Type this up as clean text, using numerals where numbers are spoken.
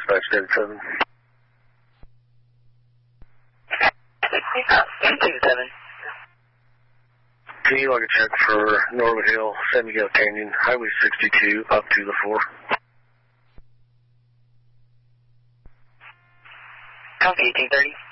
dispatch 37. 127. Can you log a check for Norwood Hill, San Miguel Canyon, Highway 62, up to the 4? Copy, 1830.